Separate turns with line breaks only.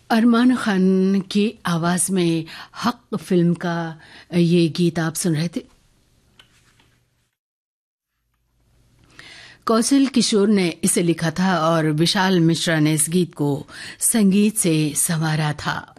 अरमान खान की आवाज़ में हक फिल्म का ये गीत आप सुन रहे थे। कौशल किशोर ने इसे लिखा था और विशाल मिश्रा ने इस गीत को संगीत से संवारा था।